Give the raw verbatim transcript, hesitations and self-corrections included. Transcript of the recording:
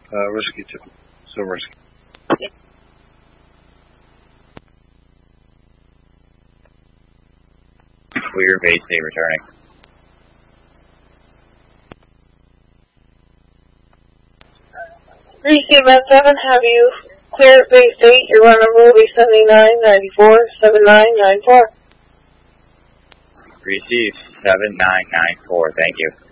Uh, risky too. So risky. Clear base state returning. Risky Met seven, have you cleared base eight? Your run number will be seventy-nine ninety-four seven nine nine four. Received seven nine nine four, thank you.